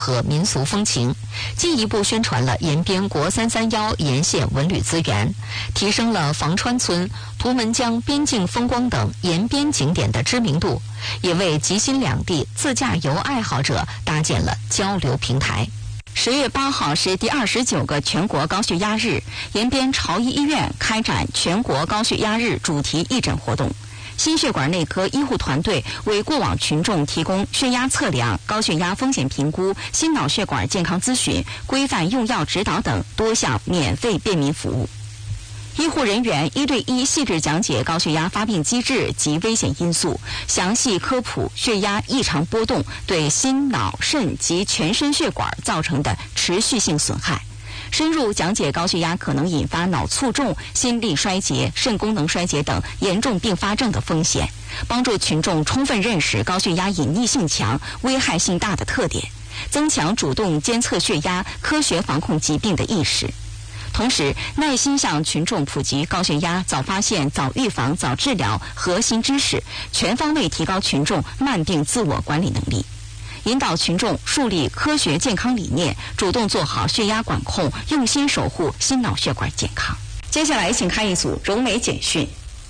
和民俗风情，进一步宣传了延边国331沿线文旅资源，提升了房川村、图们江边境风光等沿边景点的知名度，也为吉新两地自驾游爱好者搭建了交流平台。10月8号是第29个全国高血压日，延边朝医医院开展全国高血压日主题义诊活动。心血管内科医护团队为过往群众提供血压测量、高血压风险评估、心脑血管健康咨询、规范用药指导等多项免费便民服务。医护人员1对1细致讲解高血压发病机制及危险因素，详细科普血压异常波动对心、脑、肾及全身血管造成的持续性损害。深入讲解高血压可能引发脑卒中、心力衰竭、肾功能衰竭等严重并发症的风险，帮助群众充分认识高血压隐匿性强、危害性大的特点，增强主动监测血压、科学防控疾病的意识。同时，耐心向群众普及高血压早发现、早预防、早治疗核心知识，全方位提高群众慢病自我管理能力。引导群众树立科学健康理念，主动做好血压管控，用心守护心脑血管健康。接下来，请看一组融媒简讯。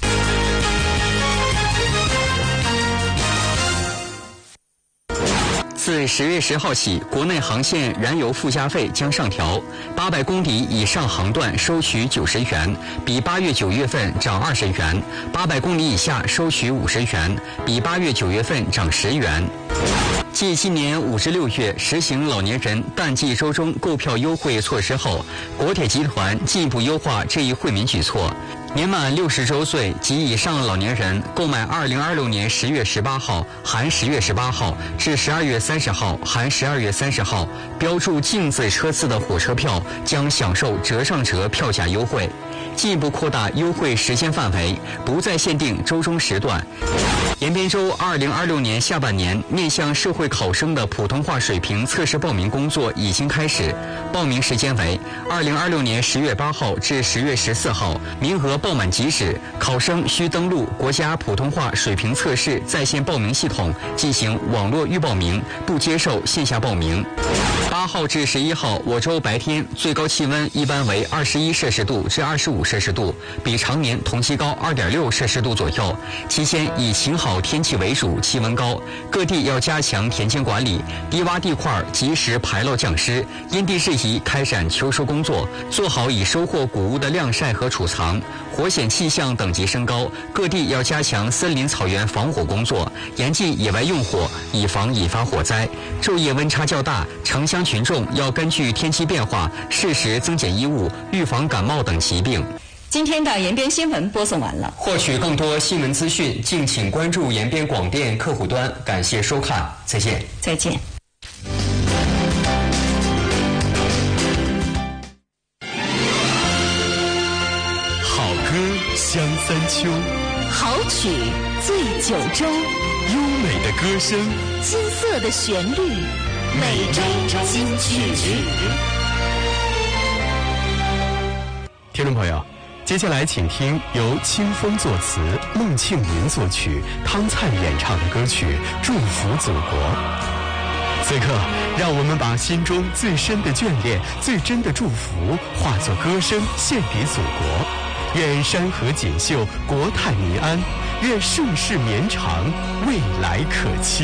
自10月10号起，国内航线燃油附加费将上调，800公里以上航段收取90元，比8月9月份涨20元；800公里以下收取50元，比8月9月份涨10元。继今年5至6月实行老年人淡季周中购票优惠措施后，国铁集团进一步优化这一惠民举措。年满60周岁及以上老年人购买2026年10月18号含10月18号至12月30号含12月30号标注净字车次的火车票，将享受折上折票价优惠。进一步扩大优惠时间范围，不再限定周中时段。延边州2026年下半年面向社会考生的普通话水平测试报名工作已经开始，报名时间为2026年10月8号至10月14号，名额报满即止，考生需登录国家普通话水平测试在线报名系统进行网络预报名，不接受线下报名。8号至11号，我州白天最高气温一般为21摄氏度至25摄氏度，比常年同期高2.6摄氏度左右。期间以晴好天气为主，气温高，各地要加强田间管理，低洼地块及时排涝降湿，因地制宜开展秋收工作，做好已收获谷物的晾晒和储藏。火险气象等级升高，各地要加强森林草原防火工作，严禁野外用火，以防引发火灾。昼夜温差较大，城乡群众要根据天气变化，适时增减衣物，预防感冒等疾病。 今天的延边新闻播送完了。 获取更多新闻资讯，敬请关注延边广电客户端。感谢收看，再见。 再见。 好歌香三秋， 好曲醉九州， 优美的歌声， 金色的旋律，每周金曲。 听众朋友，接下来请听由清风作词、孟庆云作曲、汤灿演唱的歌曲《祝福祖国》。此刻，让我们把心中最深的眷恋、最真的祝福化作歌声献给祖国。愿山河锦绣，国泰民安；愿盛世绵长，未来可期。